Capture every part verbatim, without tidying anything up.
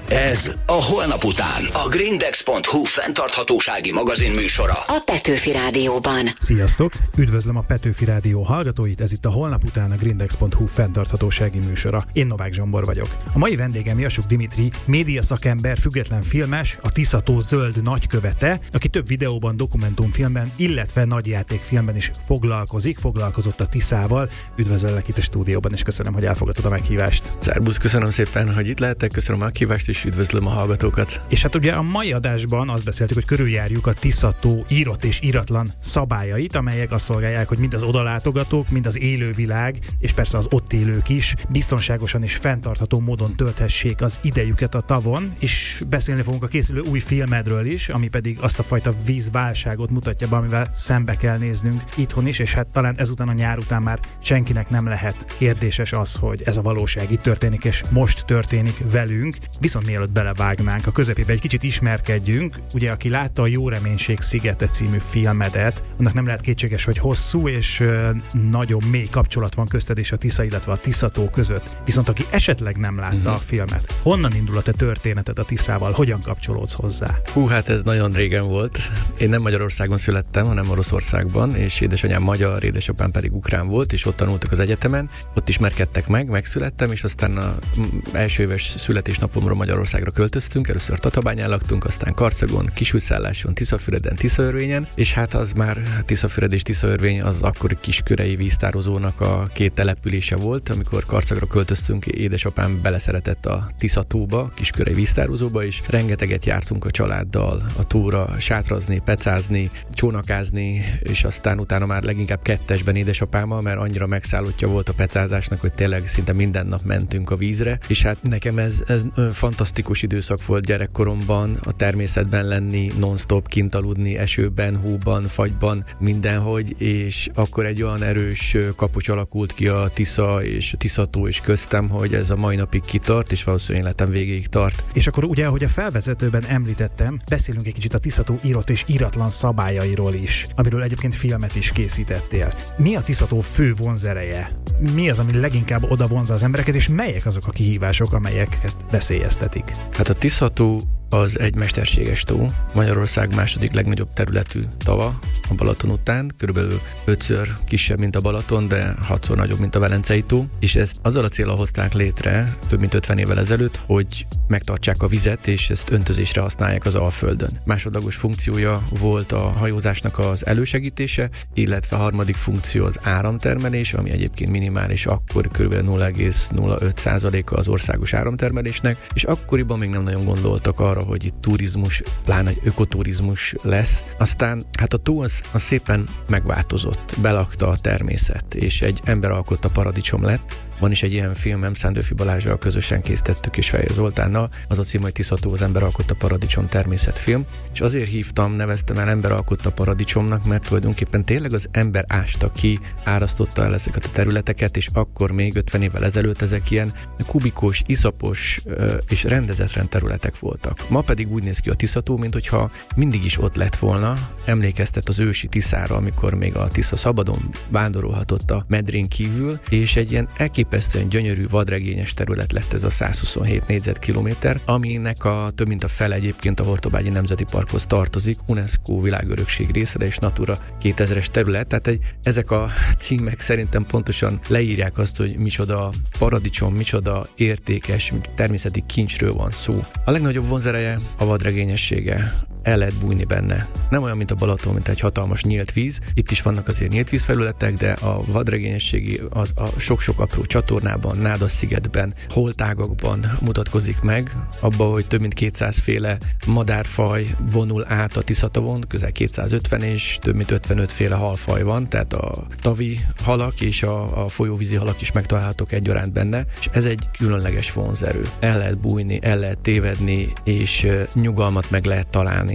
Ez a Holnap után. A grindex pont hu fenntarthatósági magazin műsora. A Petőfi Rádióban. Sziasztok! Üdvözlöm a Petőfi Rádió hallgatóit, ez itt a Holnap után a grindex pont hu fenntarthatósági műsora. Én Novák Zsombor vagyok. A mai vendégem Jasuk Dimitri, média szakember, független filmes, a Tisza-tó zöld nagykövete, aki több videóban, dokumentumfilmben, illetve nagyjátékfilmben is foglalkozik, foglalkozott a Tiszával. Üdvözöllek itt a stúdióban, és köszönöm, hogy elfogadtad a meghívást. Szerbusz, köszönöm szépen, hogy itt lehetek, köszönöm a meghívást, és üdvözlöm a hallgatókat. És hát ugye a mai adásban azt beszéltük, hogy körüljárjuk a Tisza-tó írott és íratlan szabályait, amelyek azt szolgálják, hogy mind az odalátogatók, mind az élővilág, és persze az ott élők is biztonságosan és fenntartható módon tölthessék az idejüket a tavon, és beszélni fogunk a készülő új filmedről is, ami pedig azt a fajta vízválságot mutatja be, amivel szembe kell néznünk itthon is, és hát talán ezután a nyár után már senkinek nem lehet kérdéses az, hogy ez a valóság itt történik, és most történik velünk. Viszont mielőtt belevágnánk a közepébe, egy kicsit ismerkedjünk. Ugye, aki látta a Jó Reménység szigete című filmedet, annak nem lehet kétséges, hogy hosszú és ö, nagyon mély kapcsolat van közted és a Tisza, illetve a Tisza-tó között. Viszont aki esetleg nem látta uh-huh. a filmet, honnan indul a te történeted a Tiszával? Hogyan kapcsolódsz hozzá? Hú, hát ez nagyon régen volt. Én nem Magyarországon születtem, hanem Oroszországban, és édesanyám magyar, édesapám pedig ukrán volt, és ott tanultak az egyetemen. Ott ismerkedtek meg, megszülettem, és aztán az első éves születésnapomra Magyarországra költöztünk. Először Tatabányán laktunk, aztán Karcagon, Kisújszálláson, Tiszafüreden, Tiszaörvényen, és hát az már Tiszafüred és Tiszaörvény az akkori kiskörei víztározónak a két települése volt. Amikor Karcagra költöztünk, édesapám beleszeretett a Tisza-tóba, kiskörei víztározóba, és rengeteget jártunk a családdal a tóra sátrazni, pecázni, csónakázni, és aztán utána már leginkább kettesben édesapámmal, mert annyira megszállottja volt a pecázásnak, hogy tényleg szinte minden nap mentünk a vízre, és hát nekem ez, ez fantasztikus időszak volt gyerekkoromban, a természetben lenni, non-stop kint aludni, esőben, hóban, fagyban, mindenhogy, és akkor egy olyan erős kapocs alakult ki a Tisza és a Tisza-tó és köztem, hogy ez a mai napig kitart, és valószínűleg életem végéig tart. És akkor ugye, ahogy a felvezetőben említettem, beszélünk egy kicsit a Tisza-tó írott és íratlan szabályairól is, amiről egyébként filmet is készítettél. Mi a Tisza-tó fő vonzereje? Mi az, ami leginkább oda vonzza az embereket, és melyek azok a kihívások, amelyek ezt veszélyeztetik? Hát a Tisza-tó az egy mesterséges tó, Magyarország második legnagyobb területű tava a Balaton után, körülbelül ötször kisebb, mint a Balaton, de hatszor nagyobb, mint a Velencei tó, és ezt azzal a céllal hozták létre több mint ötven évvel ezelőtt, hogy megtartsák a vizet, és ezt öntözésre használják az Alföldön. Másodlagos funkciója volt a hajózásnak az elősegítése, illetve a harmadik funkció az áramtermelés, ami egyébként minimális, akkor kb. nulla egész nulla öt százaléka az országos áramtermelésnek, és akkoriban még nem nagyon gondoltak arra, hogy itt turizmus, pláne egy ökoturizmus lesz. Aztán hát a tó az, az szépen megváltozott, belakta a természet, és egy ember alkotta paradicsom lett. Van is egy ilyen filmem, Szándőfi Balázsral közösen készítettük és Fejér Zoltánnal, az a cím, hogy Tisza-tó, az ember alkotta paradicsom természetfilm, és azért hívtam, neveztem el ember alkotta paradicsomnak, mert tulajdonképpen tényleg az ember ásta ki, árasztotta el ezeket a területeket, és akkor még ötven évvel ezelőtt ezek ilyen kubikos, iszapos és rendezetlen területek voltak. Ma pedig úgy néz ki a Tisza-tó, mint hogyha mindig is ott lett volna, emlékeztet az ősi Tiszára, amikor még a Tisza szabadon vándorolhatott a medrén kívül, és egy ilyen elképesztően gyönyörű vadregényes terület lett ez a száz huszonhét négyzetkilométer, aminek a több mint a fele egyébként a Hortobágyi Nemzeti Parkhoz tartozik, UNESCO világörökség része, és Natura kétezres terület, tehát egy, ezek a címek szerintem pontosan leírják azt, hogy micsoda paradicsom, micsoda értékes, természeti kincsről van szó. A legnagyobb vonzereje a vadregényessége. El lehet bújni benne. Nem olyan, mint a Balaton, mint egy hatalmas nyílt víz. Itt is vannak azért nyílt vízfelületek, de a vadregényességi az a sok-sok apró csatornában, Nádas-szigetben, holtágakban mutatkozik meg, abban, hogy több mint kétszáz féle madárfaj vonul át a Tisza-tavon, közel kétszázötven, és több mint ötvenöt féle halfaj van, tehát a tavi halak és a, a folyóvízi halak is megtalálhatók egyaránt benne, és ez egy különleges vonzerő. El lehet bújni, el lehet tévedni, és nyugalmat meg lehet találni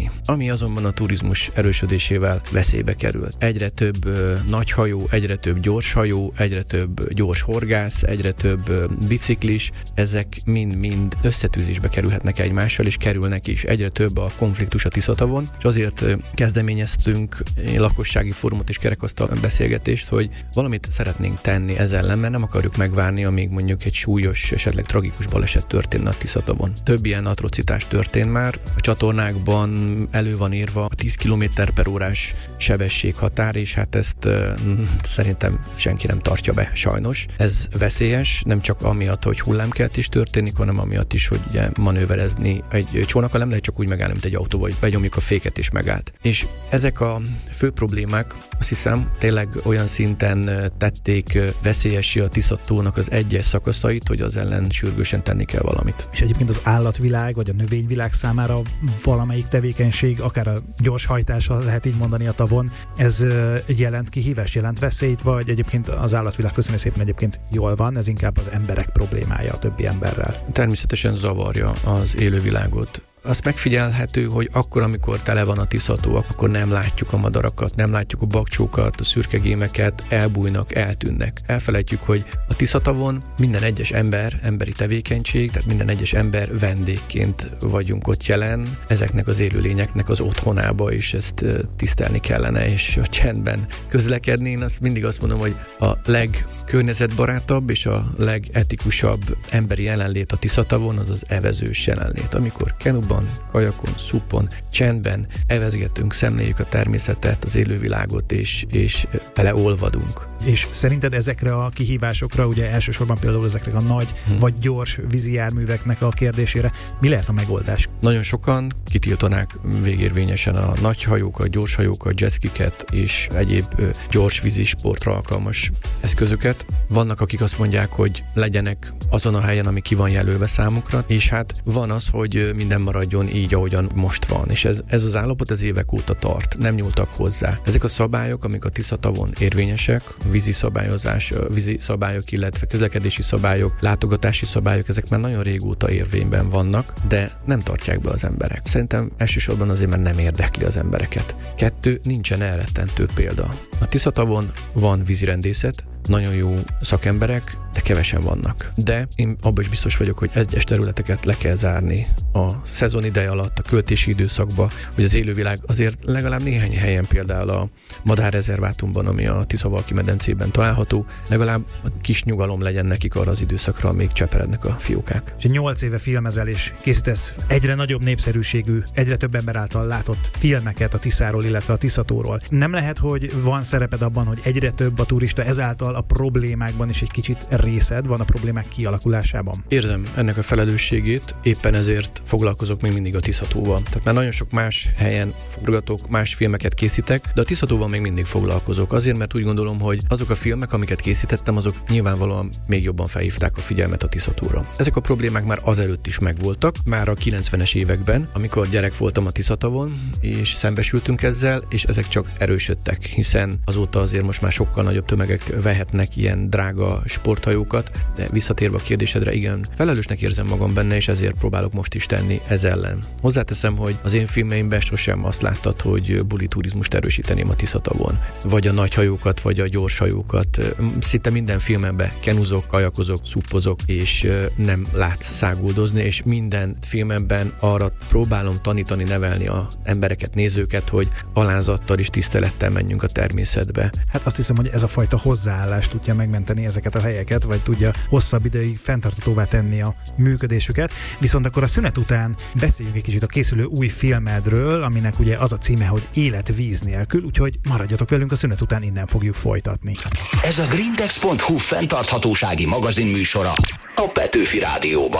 használni. Ami azonban a turizmus erősödésével veszélybe került. Egyre több ö, nagy hajó, egyre több gyors hajó, egyre több gyors horgász, egyre több ö, biciklis, ezek mind-mind összetűzésbe kerülhetnek egymással, és kerülnek is. Egyre több a konfliktus a Tiszatavon, és azért ö, kezdeményeztünk lakossági fórumot és kerekasztal beszélgetést, hogy valamit szeretnénk tenni ezzel ellen, mert nem akarjuk megvárni, amíg mondjuk egy súlyos, esetleg tragikus baleset történne a Tiszatavon. Több ilyen atrocitás történt már. A csatornákban elő van írva a tíz kilométer per órás sebességhatár, és hát ezt uh, szerintem senki nem tartja be, sajnos. Ez veszélyes, nem csak amiatt, hogy hullámkelt is történik, hanem amiatt is, hogy ugye manőverezni egy csónakkal nem lehet csak úgy megállni, mint egy autóval, hogy begyomjuk a féket és megállt. És ezek a fő problémák, azt hiszem, tényleg olyan szinten tették veszélyessé a Tiszatónak az egyes szakaszait, hogy az ellen sürgősen tenni kell valamit. És egyébként az állatvilág, vagy a növényvilág számára valamelyik tevékenység, akár a gyors hajtása, lehet így mondani a tavon, ez jelent kihívás, jelent veszélyt, vagy egyébként az állatvilág, köszönöm szépen, egyébként jól van, ez inkább az emberek problémája a többi emberrel. Természetesen zavarja az élővilágot. Azt megfigyelhető, hogy akkor, amikor tele van a Tiszató, akkor nem látjuk a madarakat, nem látjuk a bakcsókat, a szürkegémeket, elbújnak, eltűnnek. Elfelejtjük, hogy a Tiszatavon minden egyes ember, emberi tevékenység, tehát minden egyes ember vendégként vagyunk ott jelen, ezeknek az élőlényeknek az otthonába, és ezt tisztelni kellene, és a csendben közlekedni. Én azt mindig azt mondom, hogy a legkörnyezetbarátabb és a legetikusabb emberi jelenlét a Tiszatavon az az evezős jelenlét, amikor kenuban, kajakon, szupon, csendben evezgetünk, szemléljük a természetet, az élővilágot, és, és beleolvadunk. És szerinted ezekre a kihívásokra, ugye elsősorban például ezekre a nagy hmm. vagy gyors vízi járműveknek a kérdésére, mi lehet a megoldás? Nagyon sokan kitiltanák végérvényesen a nagy hajókat, gyors hajókat, jetskiket és egyéb ö, gyors vízi sportra alkalmas eszközöket. Vannak, akik azt mondják, hogy legyenek azon a helyen, ami ki van jelölve számukra, és hát van az, hogy minden maradjon így, ahogyan most van. És ez, ez az állapot az évek óta tart. Nem nyúltak hozzá. Ezek a szabályok, amik a Tiszatavon érvényesek, vízi szabályozás, vízi szabályok, illetve közlekedési szabályok, látogatási szabályok, ezek már nagyon régóta érvényben vannak, de nem tartják be az emberek. Szerintem elsősorban azért, mert nem érdekli az embereket. Kettő, nincsen elrettentő példa. A Tiszatavon van vízirendészet, nagyon jó szakemberek, de kevesen vannak. De én abban is biztos vagyok, hogy egyes területeket le kell zárni a szezon ideje alatt, a költési időszakban, hogy az élővilág azért legalább néhány helyen, például a madárrezervátumban, ami a Tiszavalki medencében található, legalább kis nyugalom legyen nekik arra az időszakra, amíg cseperednek a fiókák. És nyolc éve filmezel és készítesz egyre nagyobb népszerűségű, egyre több ember által látott filmeket a Tiszáról, illetve a Tiszatóról. Nem lehet, hogy van szereped abban, hogy egyre több a turista, ezáltal a problémákban is egy kicsit részed van a problémák kialakulásában? Érzem ennek a felelősségét, éppen ezért foglalkozok még mindig a Tiszatóval. Tehát már nagyon sok más helyen forgatok, más filmeket készítek, de a Tiszatóval még mindig foglalkozok. Azért, mert úgy gondolom, hogy azok a filmek, amiket készítettem, azok nyilvánvalóan még jobban felhívták a figyelmet a Tiszatóra. Ezek a problémák már azelőtt is megvoltak, már a kilencvenes években, amikor gyerek voltam a Tiszatavon, és szembesültünk ezzel, és ezek csak erősödtek, hiszen azóta azért most már sokkal nagyobb tömegek vehetnek ilyen drága sporthajókat, de visszatérve a kérdésedre, igen, felelősnek érzem magam benne, és ezért próbálok most is tenni ez ellen. Hozzáteszem, hogy az én filmeimben sosem azt láttad, hogy buli turizmust erősíteném a Tiszatavon, vagy a nagy hajókat, vagy a gyors hajókat. Szinte minden filmemben kenuzok, kajakozok, szuppozok, és nem látsz száguldozni, és minden filmemben arra próbálom tanítani, nevelni az embereket, nézőket, hogy alázattal és tisztelettel menjünk a természetbe. Hát azt hiszem, hogy ez a fajta hozzáállás tudja megmenteni ezeket a helyeket, vagy tudja hosszabb ideig fenntartatóvá tenni a működésüket. Viszont akkor a szünet után beszéljünk egy kicsit a készülő új filmedről, aminek ugye az a címe, hogy Élet víz nélkül, úgyhogy maradjatok velünk, a szünet után innen fogjuk folytatni. Ez a grindex pont hu fenntarthatósági magazinműsora a Petőfi Rádióban.